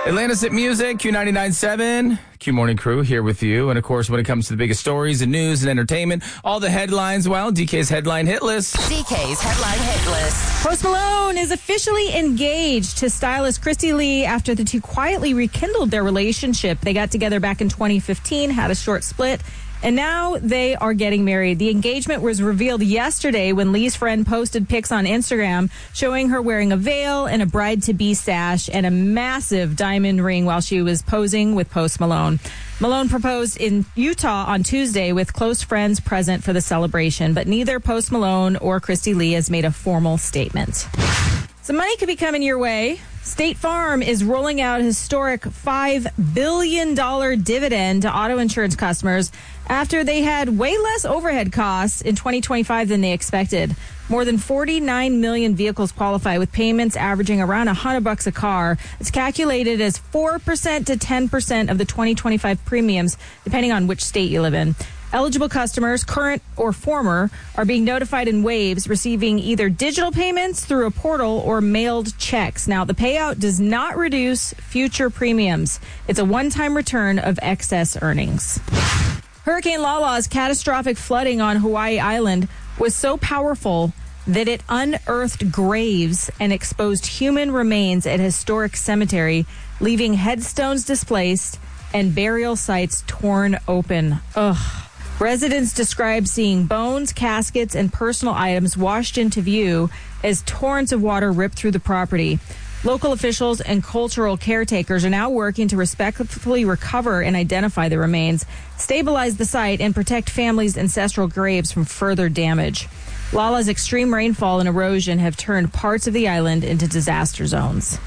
Atlantis Hit Music, Q99.7, Q Morning Crew here with you. And of course, when it comes to the biggest stories and news and entertainment, all the headlines, well, DK's Headline Hit List. DK's Headline Hit List. Post Malone is officially engaged to stylist Christy Lee after the two quietly rekindled their relationship. They got together back in 2015, had a short split, and now they are getting married. The engagement was revealed yesterday when Lee's friend posted pics on Instagram showing her wearing a veil and a bride-to-be sash and a massive diamond ring while she was posing with Post Malone. Malone proposed in Utah on Tuesday with close friends present for the celebration, but neither Post Malone or Christy Lee has made a formal statement. Some money could be coming your way. State Farm is rolling out a historic $5 billion dividend to auto insurance customers after they had way less overhead costs in 2025 than they expected. More than 49 million vehicles qualify with payments averaging around $100 a car. It's calculated as 4% to 10% of the 2025 premiums, depending on which state you live in. Eligible customers, current or former, are being notified in waves, receiving either digital payments through a portal or mailed checks. Now, the payout does not reduce future premiums. It's a one-time return of excess earnings. Hurricane Lala's catastrophic flooding on Hawaii Island was so powerful that it unearthed graves and exposed human remains at a historic cemetery, leaving headstones displaced and burial sites torn open. Ugh. Residents described seeing bones, caskets, and personal items washed into view as torrents of water ripped through the property. Local officials and cultural caretakers are now working to respectfully recover and identify the remains, stabilize the site, and protect families' ancestral graves from further damage. Lala's extreme rainfall and erosion have turned parts of the island into disaster zones.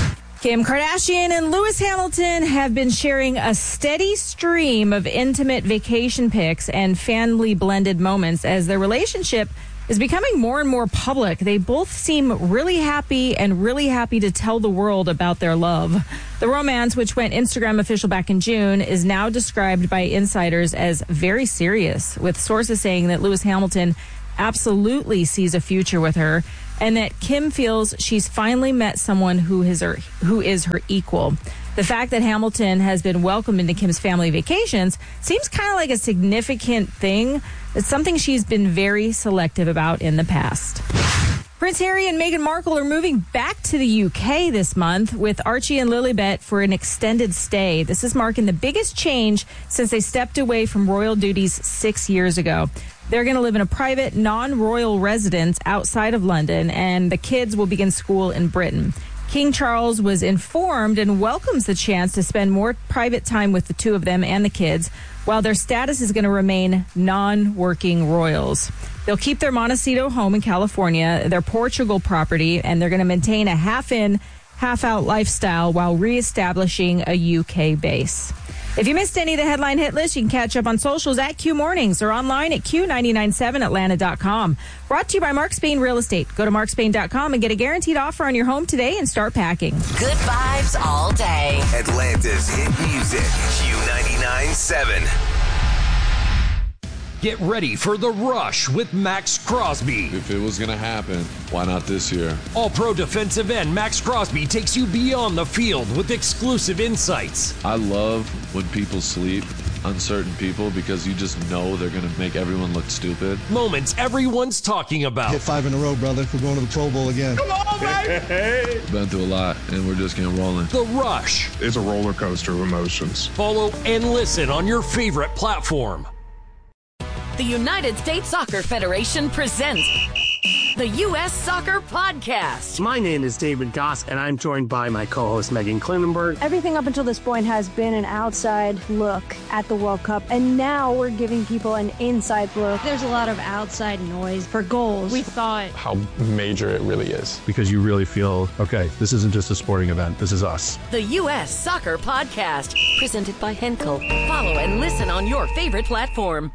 Kim Kardashian and Lewis Hamilton have been sharing a steady stream of intimate vacation pics and family blended moments as their relationship is becoming more and more public. They both seem really happy to tell the world about their love. The romance, which went Instagram official back in June, is now described by insiders as very serious, with sources saying that Lewis Hamilton absolutely sees a future with her and that Kim feels she's finally met someone who is her equal. The fact that Hamilton has been welcomed into Kim's family vacations seems kind of like a significant thing. It's something she's been very selective about in the past. Prince Harry and Meghan Markle are moving back to the UK this month with Archie and Lilibet for an extended stay. This is marking the biggest change since they stepped away from royal duties 6 years ago. They're going to live in a private, non-royal residence outside of London, and the kids will begin school in Britain. King Charles was informed and welcomes the chance to spend more private time with the two of them and the kids, while their status is going to remain non-working royals. They'll keep their Montecito home in California, their Portugal property, and they're going to maintain a half-in, half-out lifestyle while reestablishing a UK base. If you missed any of the headline hit list, you can catch up on socials at Q Mornings or online at Q997Atlanta.com. Brought to you by Mark Spain Real Estate. Go to markspain.com and get a guaranteed offer on your home today and start packing. Good vibes all day. Atlanta's hit music, Q99.7. Get ready for The Rush with Max Crosby. If it was going to happen, why not this year? All-pro defensive end Max Crosby takes you beyond the field with exclusive insights. I love when people sleep on certain people because you just know they're going to make everyone look stupid. Moments everyone's talking about. Hit 5 in a row, brother. We're going to the Pro Bowl again. Come on, baby! Been through a lot, and we're just getting rolling. The Rush. It's a roller coaster of emotions. Follow and listen on your favorite platform. The United States Soccer Federation presents the U.S. Soccer Podcast. My name is David Goss, and I'm joined by my co-host Megan Klinenberg. Everything up until this point has been an outside look at the World Cup, and now we're giving people an inside look. There's a lot of outside noise for goals. We thought How major it really is. Because you really feel, okay, this isn't just a sporting event, this is us. The U.S. Soccer Podcast, presented by Henkel. Follow and listen on your favorite platform.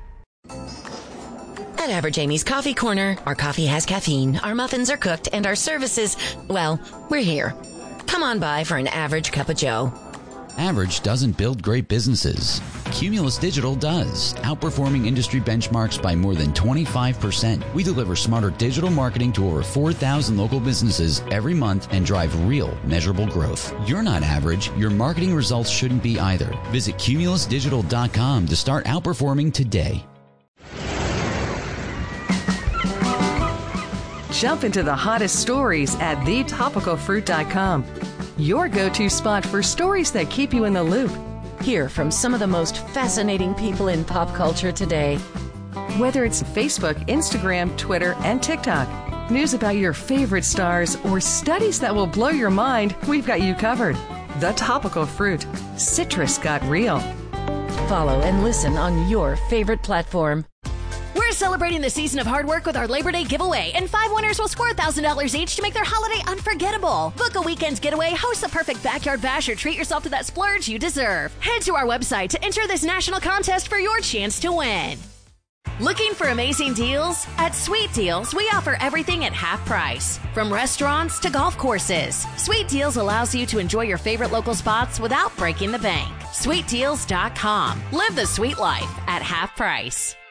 At Average Amy's Coffee Corner, our coffee has caffeine, our muffins are cooked, and our services, well, we're here. Come on by for an average cup of joe. Average doesn't build great businesses. Cumulus Digital does, outperforming industry benchmarks by more than 25%. We deliver smarter digital marketing to over 4,000 local businesses every month and drive real, measurable growth. You're not average. Your marketing results shouldn't be either. Visit cumulusdigital.com to start outperforming today. Jump into the hottest stories at thetopicalfruit.com. Your go-to spot for stories that keep you in the loop. Hear from some of the most fascinating people in pop culture today. Whether it's Facebook, Instagram, Twitter, and TikTok, news about your favorite stars, or studies that will blow your mind, we've got you covered. The Topical Fruit. Citrus got real. Follow and listen on your favorite platform. We're celebrating the season of hard work with our Labor Day giveaway, and 5 winners will score $1,000 each to make their holiday unforgettable. Book a weekend's getaway, host the perfect backyard bash, or treat yourself to that splurge you deserve. Head to our website to enter this national contest for your chance to win. Looking for amazing deals? At Sweet Deals, we offer everything at half price. From restaurants to golf courses, Sweet Deals allows you to enjoy your favorite local spots without breaking the bank. SweetDeals.com. Live the sweet life at half price.